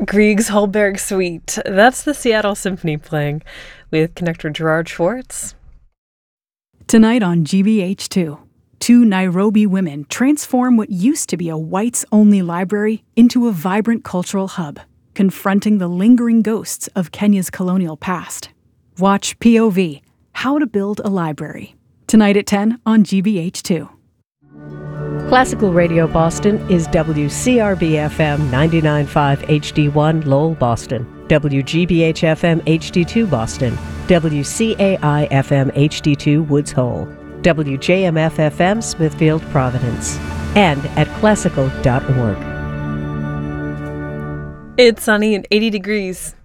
Grieg's Holberg Suite. That's the Seattle Symphony playing with conductor Gerard Schwartz. Tonight on GBH2, two Nairobi women transform what used to be a whites-only library into a vibrant cultural hub, confronting the lingering ghosts of Kenya's colonial past. Watch POV, How to Build a Library. Tonight at 10 on GBH2. Classical Radio Boston is WCRB-FM 99.5 HD1 Lowell, Boston, WGBH-FM HD2 Boston, WCAI-FM HD2 Woods Hole, WJMF-FM Smithfield, Providence, and at classical.org. It's sunny and 80 degrees.